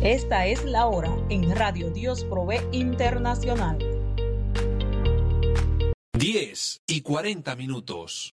Esta es la hora en Radio Dios Provee Internacional. 10:40.